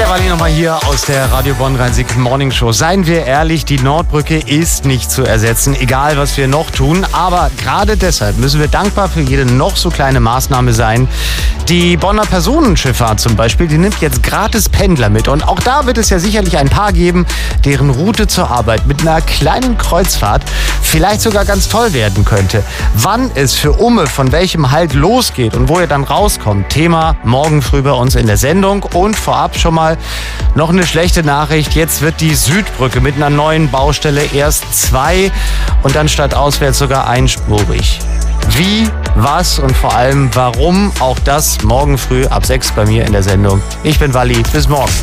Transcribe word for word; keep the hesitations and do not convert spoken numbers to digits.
Walli nochmal hier aus der Radio Bonn Rhein-Sieg Morning Show. Seien wir ehrlich, die Nordbrücke ist nicht zu ersetzen, egal was wir noch tun. Aber gerade deshalb müssen wir dankbar für jede noch so kleine Maßnahme sein. Die Bonner Personenschifffahrt zum Beispiel, die nimmt jetzt gratis Pendler mit. Und auch da wird es ja sicherlich ein paar geben, deren Route zur Arbeit mit einer kleinen Kreuzfahrt vielleicht sogar ganz toll werden könnte. Wann es für Umme von welchem Halt losgeht und wo ihr dann rauskommt, Thema morgen früh bei uns in der Sendung. Und vorab schon mal noch eine schlechte Nachricht. Jetzt wird die Südbrücke mit einer neuen Baustelle erst zwei und dann statt auswärts sogar einspurig. Wie, was und vor allem warum, auch das morgen früh ab sechs bei mir in der Sendung. Ich bin Walli, bis morgen.